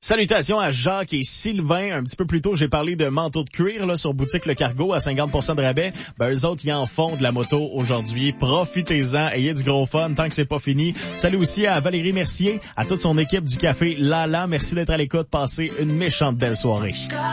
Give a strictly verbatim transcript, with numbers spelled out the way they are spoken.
Salutations à Jacques et Sylvain. Un petit peu plus tôt, j'ai parlé de manteaux de cuir là sur Boutique Le Cargo à cinquante pour cent de rabais. Ben, eux autres, ils en font de la moto aujourd'hui. Profitez-en, ayez du gros fun tant que c'est pas fini. Salut aussi à Valérie Mercier, à toute son équipe du Café Lala. Merci d'être à l'écoute. Passez une méchante belle soirée.